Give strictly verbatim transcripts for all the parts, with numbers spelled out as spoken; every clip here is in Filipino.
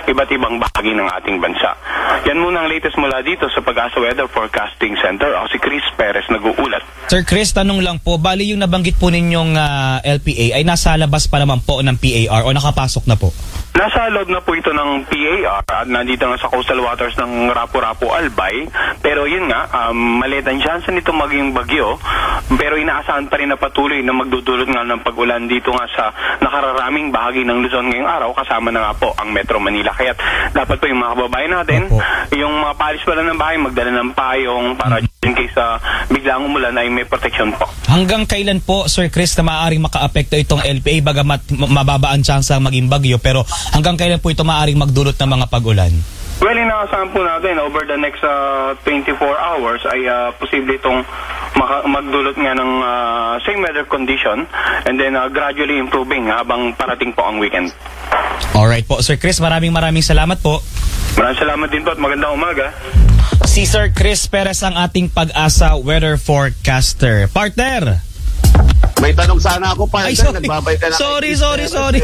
iba't ibang bahagi ng ating bansa. Yan muna ang latest mula dito sa Pag-asa Weather Forecasting Center. Ako si Chris Perez nag-uulat. Sir Chris, tanong lang po, bali yung nabanggit po ninyong uh, L P A ay nasa labas pa naman po ng P A R o nakapasok na po? Nasa loob na po ito ng P A R at nandito na sa coastal waters ng Rapu-Rapu, Albay. Pero yun nga, um, maliit ang chance nito maging bagyo. Pero inaasahan pa rin na patuloy na magdudulot nga ng pag-ulan dito nga sa nakararaming bahagi ng Luzon ngayong araw, kasama na nga po ang Metro Manila. Kaya dapat po yung mga kababayan natin, Opo. yung mga palis pala ng bahay, magdala ng payong para hmm. in case uh, biglang umulan ay may protection po. Hanggang kailan po, Sir Chris, na maaaring maka-apekto itong L P A? Bagamat mababa ang chance maging bagyo, pero hanggang kailan po ito maaaring magdulot ng mga pag-ulan? Well, inaasahan po natin over the next uh, twenty-four hours ay uh, posible itong maka- magdulot nga ng uh, same weather condition and then uh, gradually improving habang parating po ang weekend. Alright po, Sir Chris, maraming maraming salamat po. Maraming salamat din po at magandang umaga. Si Sir Chris Perez ang ating Pag-asa weather forecaster. Partner! May tanong sana ako, partner. Ay, sorry. Nagbabay ka na. Sorry, sorry, sorry.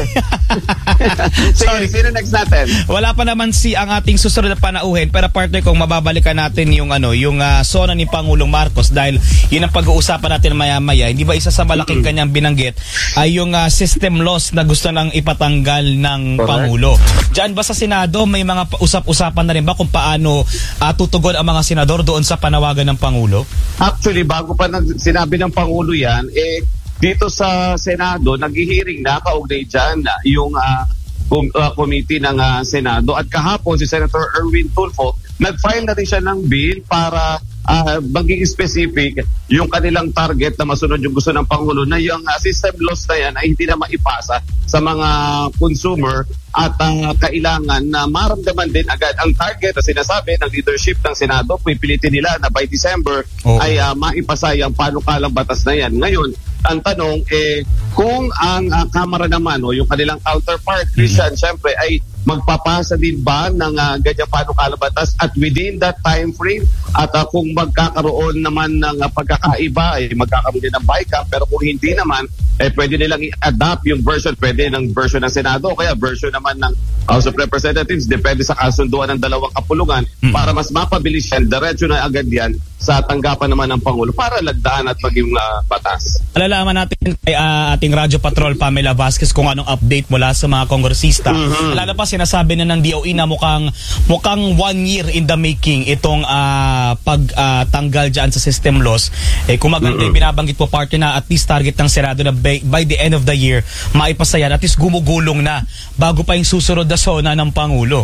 Sorry, sino next natin? Wala pa naman si ang ating susunod na panauhin, pero partner, kung mababalikan natin yung ano, yung uh, zona ni Pangulong Marcos, dahil yun ang pag-uusapan natin maya-maya, hindi ba isa sa malaking mm-hmm. kanyang binanggit ay yung uh, system loss na gusto nang ipatanggal ng Correct. Pangulo. Diyan ba sa Senado may mga usap-usapan na rin ba kung paano uh, tutugon ang mga senador doon sa panawagan ng Pangulo? Actually, bago pa nag- sinabi ng Pangulo yan, eh dito sa Senado, nag-hearing na kaugnay dyan yung uh, com- uh, committee ng uh, Senado. At kahapon, si Senator Erwin Tulfo, nag-file na rin siya ng bill para uh, maging specific yung kanilang target na masunod yung gusto ng Pangulo na yung uh, system loss na yan ay hindi na maipasa sa mga consumer at uh, kailangan na maramdaman din agad ang target na sinasabi ng leadership ng Senado. Pipilitin nila na by December oh. ay uh, maipasa yung panukalang batas na yan. Ngayon, ang tanong eh kung ang uh, Kamara naman o yung kanilang counterpart, Christian, mm-hmm. syempre ay magpapasa din ba ng uh, ganyan panukalang batas at within that time frame at uh, kung magkakaroon naman ng uh, pagkakaiba ay eh, magkakaroon din ng bycam, pero kung hindi naman eh pwede nilang i-adapt yung version, pwede ng version ng Senado o kaya version naman ng House of Representatives, depende sa kasunduan ng dalawang kapulungan mm-hmm. para mas mapabilis yan, diretso na agad yan sa tanggapan naman ng Pangulo para lagdaan at maging uh, batas. Alalaman natin kay uh, ating Radyo Patrol Pamela Vasquez kung anong update mula sa mga kongresista. Mm-hmm. Alala pa sinasabi na ng D O E na mukhang mukhang one year in the making itong uh, pagtanggal uh, dyan sa system loss. Eh, kung maganda mm-hmm. binabanggit po partner na at least target ng Senado na by, by the end of the year maipasa yan, at least gumugulong na bago pa yung susunod na zona ng Pangulo.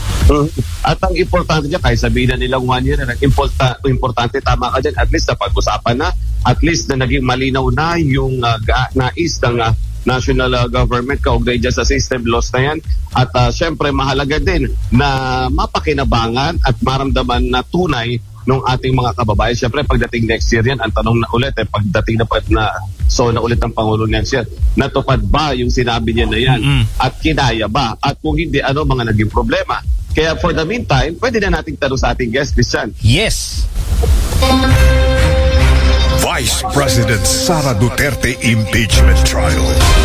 At ang importante dyan, kahit sabihin na nilang one year, ang importa, importante, tama ka dyan, at least napag-usapan na, at least na naging malinaw na yung uh, nais ng uh, national uh, government kaugnay dyan sa system loss na yan. At uh, syempre mahalaga din na mapakinabangan at maramdaman na tunay ng ating mga kababayan. Syempre pagdating next year yan, ang tanong na ulit, eh, pagdating na pa na so na ulit ang Pangulo next year, natupad ba yung sinabi niya na yan? Mm-hmm. At kinaya ba? At kung hindi, ano mga naging problema? Kaya for the meantime, pwede na nating tanong sa ating guest, Christian. Yes! Vice President Sara Duterte Impeachment Trial.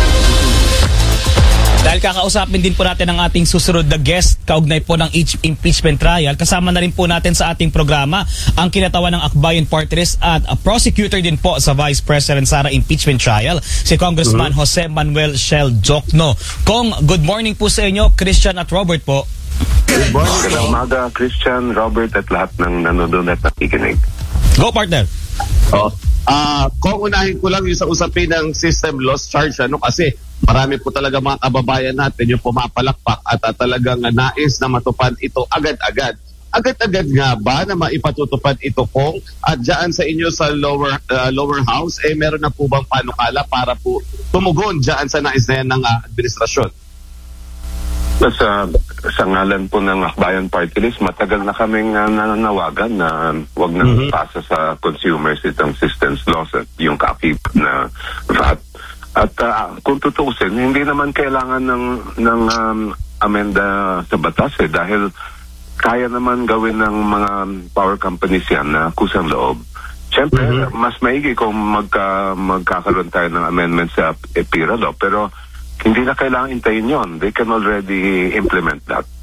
Dahil kakausapin din po natin ang ating susunod na guest kaugnay po ng impeachment trial, kasama na rin po natin sa ating programa ang kinatawan ng Akbayan Party List at a prosecutor din po sa Vice President Sara impeachment trial, si Congressman uh-huh. Jose Manuel Shell Jokno. Kong, good morning po sa inyo, Christian at Robert po. Good morning, magandang umaga, Christian, Robert at lahat ng nanonood at nakikinig. Go, partner! Oh. Uh, kung unahin ko lang yung sa usapin ng system loss charge, ano, kasi marami po talaga mga kababayan natin yung pumapalakpak at uh, talagang uh, nais na matupad ito agad-agad. Agad-agad nga ba na maipatutupad ito kung at dyan sa inyo sa lower uh, lower house, eh meron na po bang panukala para po tumugon dyan sa nais na yan ng uh, administrasyon? Sa, sa ngalan po ng Akbayan Party List, matagal na kaming uh, nananawagan na wag nang mm-hmm. pasa sa consumers itong systems loss at yung kakip na V A T. At uh, kung tutuusin, hindi naman kailangan ng, ng um, amenda sa batas eh, dahil kaya naman gawin ng mga power companies yan na kusang loob. Siyempre, mm-hmm. mas maigi kung magka, magkakaroon tayo ng amendment sa E P I R A law, pero hindi na kailangan intayin yon. They can already implement that.